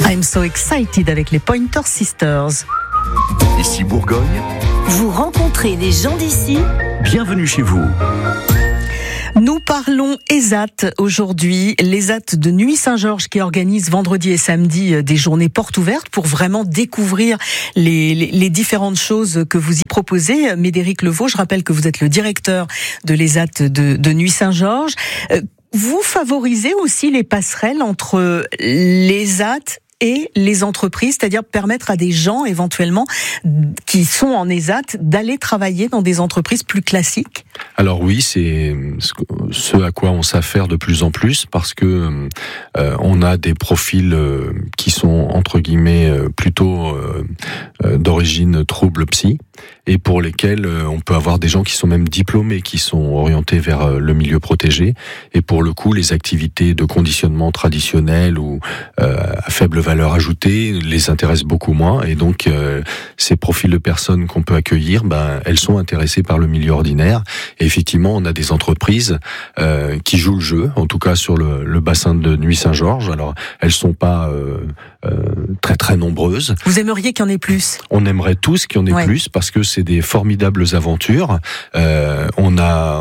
I'm so excited avec les Pointer Sisters. Ici Bourgogne. Vous rencontrez les gens d'ici. Bienvenue chez vous. Nous parlons ESAT aujourd'hui, l'ESAT de Nuits-Saint-Georges qui organise vendredi et samedi des journées portes ouvertes pour vraiment découvrir les différentes choses que vous y proposez. Médéric Levaux, je rappelle que vous êtes le directeur de l'ESAT de Nuits-Saint-Georges. Vous favorisez aussi les passerelles entre l'ESAT et les entreprises, c'est-à-dire permettre à des gens éventuellement qui sont en ESAT d'aller travailler dans des entreprises plus classiques? Alors oui, c'est ce à quoi on s'affaire de plus en plus parce que on a des profils qui sont entre guillemets plutôt d'origine trouble psy et pour lesquels on peut avoir des gens qui sont même diplômés, qui sont orientés vers le milieu protégé et pour le coup les activités de conditionnement traditionnelles ou à faible valeur ajoutée les intéressent beaucoup moins et donc ces profils de personnes qu'on peut accueillir, elles sont intéressées par le milieu ordinaire. Et effectivement, on a des entreprises qui jouent le jeu, en tout cas sur le bassin de Nuits-Saint-Georges. Alors, elles sont pas très très nombreuses. Vous aimeriez qu'il y en ait plus? On aimerait tous qu'il y en ait plus parce que c'est des formidables aventures. On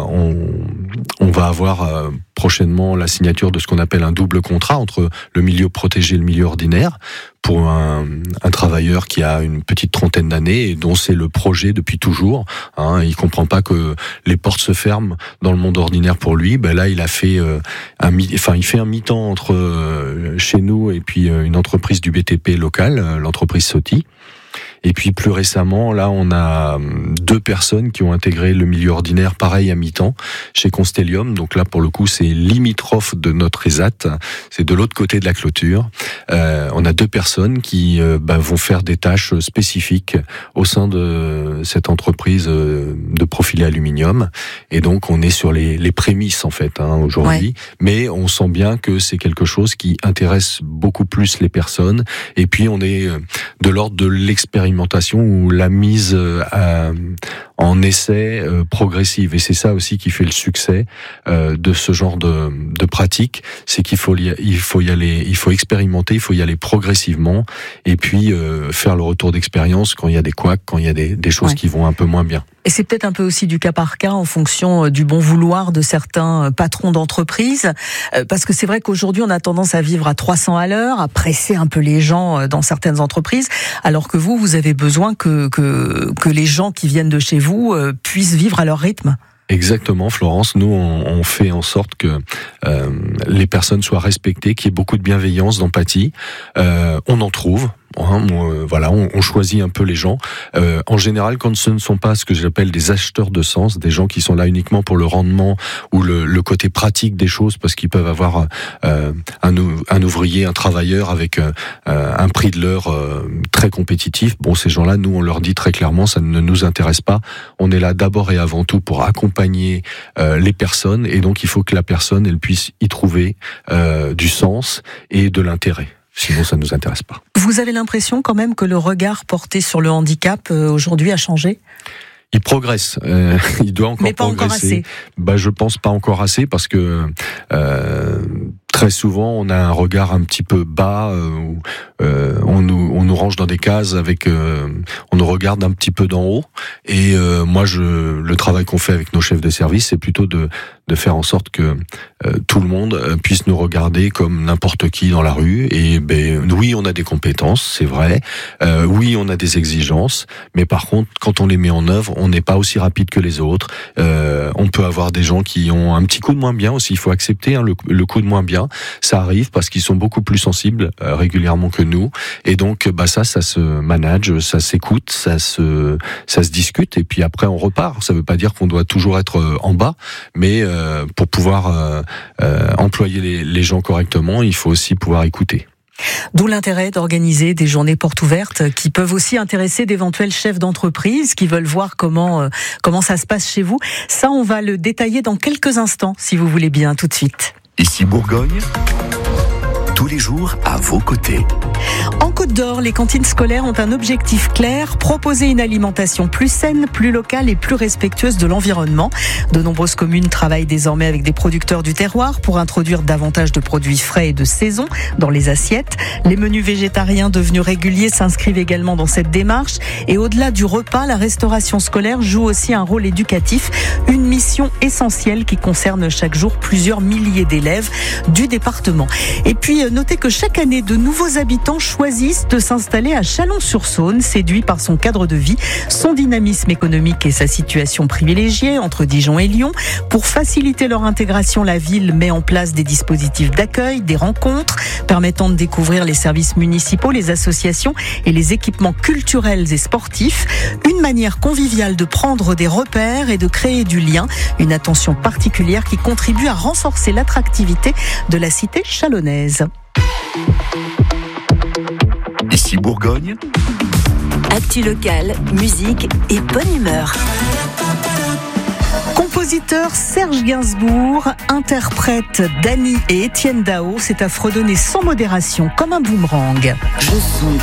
va avoir prochainement la signature de ce qu'on appelle un double contrat entre le milieu protégé et le milieu ordinaire pour un travailleur qui a une petite trentaine d'années et dont c'est le projet depuis toujours. Il comprend pas que les portes se ferment dans le monde ordinaire pour lui. Là, il a fait il fait un mi-temps entre chez nous et puis une entreprise du BTP local, l'entreprise Soti. Et puis plus récemment, là, on a 2 personnes qui ont intégré le milieu ordinaire, pareil à mi-temps, chez Constellium. Donc là, pour le coup, c'est limitrophe de notre ESAT. C'est de l'autre côté de la clôture. On a 2 personnes qui vont faire des tâches spécifiques au sein de cette entreprise de profilé aluminium. Et donc, on est sur les prémices, en fait, aujourd'hui. Ouais. Mais on sent bien que c'est quelque chose qui intéresse beaucoup plus les personnes. Et puis, on est de l'ordre de l'expérimentation ou la mise en essai progressive. Et c'est ça aussi qui fait le succès de ce genre de pratique. C'est qu'il faut y aller, il faut expérimenter, il faut y aller progressivement et puis faire le retour d'expérience quand il y a des couacs, quand il y a des choses qui vont un peu moins bien. Et c'est peut-être un peu aussi du cas par cas en fonction du bon vouloir de certains patrons d'entreprise. Parce que c'est vrai qu'aujourd'hui, on a tendance à vivre à 300 à l'heure, à presser un peu les gens dans certaines entreprises, alors que vous avez besoin que les gens qui viennent de chez vous puissent vivre à leur rythme. Exactement, Florence. Nous, on fait en sorte que les personnes soient respectées, qu'il y ait beaucoup de bienveillance, d'empathie. On en trouve. On choisit un peu les gens. En général, quand ce ne sont pas ce que j'appelle des acheteurs de sens, des gens qui sont là uniquement pour le rendement ou le côté pratique des choses, parce qu'ils peuvent avoir un ouvrier, un travailleur avec un prix de l'heure très compétitif. Bon, ces gens-là, nous, on leur dit très clairement, ça ne nous intéresse pas. On est là d'abord et avant tout pour accompagner les personnes, et donc il faut que la personne, elle puisse y trouver du sens et de l'intérêt. Sinon, ça ne nous intéresse pas. Vous avez l'impression quand même que le regard porté sur le handicap aujourd'hui a changé ? Il progresse, il doit encore progresser. Mais pas encore assez. Je pense pas encore assez parce que très souvent on a un regard un petit peu bas, on nous range dans des cases avec, on nous regarde un petit peu d'en haut. Et moi, le travail qu'on fait avec nos chefs de service, c'est plutôt de faire en sorte que tout le monde puisse nous regarder comme n'importe qui dans la rue. Et oui, on a des compétences, c'est vrai. Oui, on a des exigences, mais par contre, quand on les met en œuvre, on n'est pas aussi rapide que les autres. On peut avoir des gens qui ont un petit coup de moins bien aussi. Il faut accepter le coup de moins bien. Ça arrive parce qu'ils sont beaucoup plus sensibles régulièrement que nous. Et donc, ça se manage, ça s'écoute, ça se discute. Et puis après, on repart. Ça veut pas dire qu'on doit toujours être en bas, mais pour pouvoir employer les gens correctement, il faut aussi pouvoir écouter. D'où l'intérêt d'organiser des journées portes ouvertes qui peuvent aussi intéresser d'éventuels chefs d'entreprise qui veulent voir comment ça se passe chez vous. Ça, on va le détailler dans quelques instants, si vous voulez bien, tout de suite. Ici Bourgogne, tous les jours à vos côtés. En Côte d'Or, les cantines scolaires ont un objectif clair, proposer une alimentation plus saine, plus locale et plus respectueuse de l'environnement. De nombreuses communes travaillent désormais avec des producteurs du terroir pour introduire davantage de produits frais et de saison dans les assiettes. Les menus végétariens devenus réguliers s'inscrivent également dans cette démarche. Et au-delà du repas, la restauration scolaire joue aussi un rôle éducatif, une mission essentielle qui concerne chaque jour plusieurs milliers d'élèves du département. Et puis, notez que chaque année, de nouveaux habitants choisissent de s'installer à Chalon-sur-Saône, séduits par son cadre de vie, son dynamisme économique et sa situation privilégiée entre Dijon et Lyon. Pour faciliter leur intégration, la ville met en place des dispositifs d'accueil, des rencontres permettant de découvrir les services municipaux, les associations et les équipements culturels et sportifs. Une manière conviviale de prendre des repères et de créer du lien. Une attention particulière qui contribue à renforcer l'attractivité de la cité chalonnaise. Ici Bourgogne. Actu locale, musique et bonne humeur. Compositeur Serge Gainsbourg, interprète Dany et Étienne Dao, c'est à fredonner sans modération comme un boomerang. Je suis